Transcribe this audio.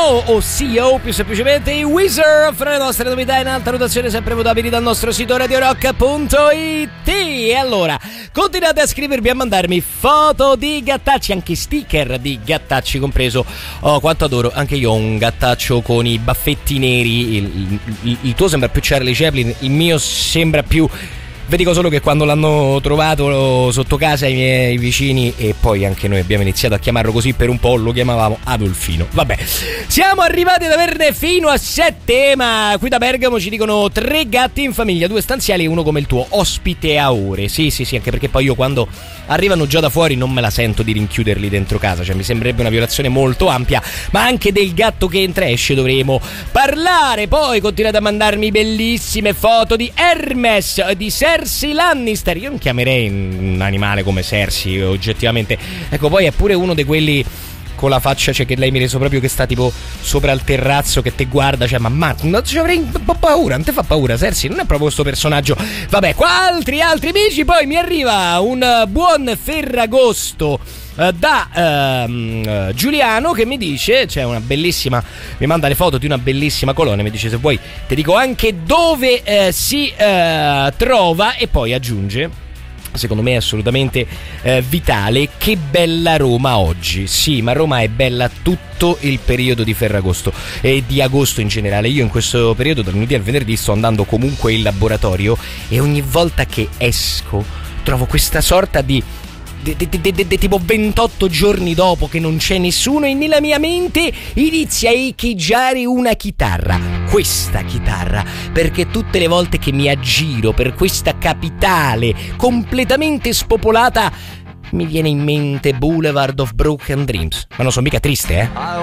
o CEO più semplicemente, i Weezer, fra le nostre novità in alta rotazione sempre votabili dal nostro sito radiorock.it. E allora continuate a scrivervi, a mandarmi foto di gattacci, anche sticker di gattacci compreso. Oh, quanto adoro, anche io ho un gattaccio con i baffetti neri. Il tuo sembra più Charlie Chaplin, il mio sembra più... Vi dico solo che quando l'hanno trovato sotto casa i miei vicini, e poi anche noi abbiamo iniziato a chiamarlo così per un po', lo chiamavamo Adolfino. Vabbè, siamo arrivati ad averne fino a 7, ma qui da Bergamo ci dicono 3 gatti in famiglia, 2 stanziali e uno come il tuo, ospite a ore. Sì, anche perché poi io quando arrivano già da fuori non me la sento di rinchiuderli dentro casa, cioè mi sembrerebbe una violazione molto ampia, ma anche del gatto che entra e esce dovremo parlare. Poi continuate a mandarmi bellissime foto di Hermes, di Cersei Lannister. Io non chiamerei un animale come Cersei oggettivamente, ecco, poi è pure uno di quelli con la faccia, cioè che lei mi ha reso proprio che sta tipo sopra il terrazzo che te guarda, cioè ma ci avrei un po' paura, non te fa paura Cersei? Non è proprio questo personaggio. Vabbè, qua altri amici. Poi mi arriva un buon Ferragosto da Giuliano, che mi dice, c'è una bellissima, mi manda le foto di una bellissima colonia, mi dice se vuoi ti dico anche dove si trova, e poi aggiunge, secondo me è assolutamente vitale, che bella Roma oggi. Sì, ma Roma è bella tutto il periodo di Ferragosto e di agosto in generale. Io in questo periodo, dal lunedì al venerdì, sto andando comunque in laboratorio e ogni volta che esco trovo questa sorta di tipo 28 giorni dopo che non c'è nessuno, e nella mia mente inizia a echeggiare una chitarra, questa chitarra, perché tutte le volte che mi aggiro per questa capitale completamente spopolata mi viene in mente Boulevard of Broken Dreams. Ma non sono mica triste,